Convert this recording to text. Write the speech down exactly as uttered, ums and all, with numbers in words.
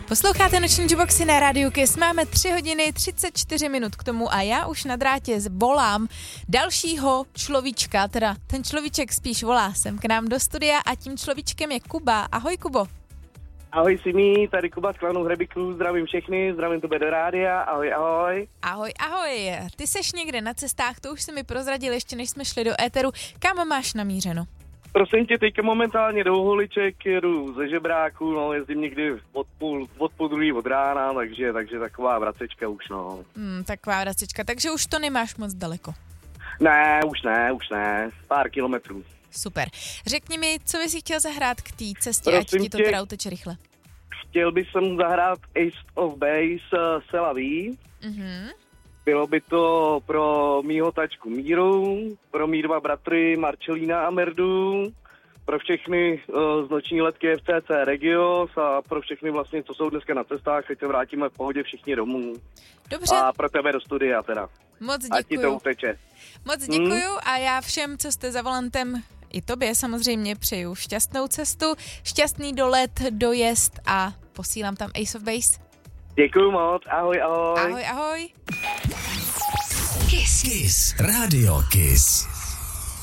Posloucháte Noční Juboxy na Rádiu Kiss. Máme tři hodiny třicet čtyři minut k tomu a já už na drátě volám dalšího človíčka, teda ten človíček spíš volá sem k nám do studia a tím človíčkem je Kuba. Ahoj, Kubo. Ahoj Simi, tady Kuba z Klanu Hřebíků, zdravím všechny, zdravím tebe do rádia, ahoj, ahoj. Ahoj, ahoj, ty seš někde na cestách, to už se mi prozradil ještě než jsme šli do éteru, kam máš namířeno? Prosím tě, teďka momentálně do Holiček, jedu ze Žebráku, no, jezdím někdy od půl, od půl druhý od rána, takže, takže taková vracečka už, no. Hmm, taková vracečka, takže už to nemáš moc daleko. Ne, už ne, už ne, pár kilometrů. Super. Řekni mi, co bys si chtěl zahrát k té cestě, Prosím ať ti to tě, teda uteče rychle. Chtěl bych sem zahrát Ace of Base uh, Se La Vie. Mhm. Bylo by to pro mýho tačku Míru, pro mý dva bratry Marcelína a Merdu, pro všechny uh, z noční letky F C C Regios a pro všechny vlastně, co jsou dneska na cestách, teď se vrátíme v pohodě všichni domů. Dobře. A pro tebe do studia teda. Moc Ať ti to děkuju. uteče. Moc děkuju a já všem, co jste za volantem, i tobě samozřejmě přeju šťastnou cestu, šťastný dolet, dojezd a posílám tam Ace of Base. Děkuju moc, ahoj, ahoj. Ahoj, ahoj. Kiss. Kiss. Radio Kiss.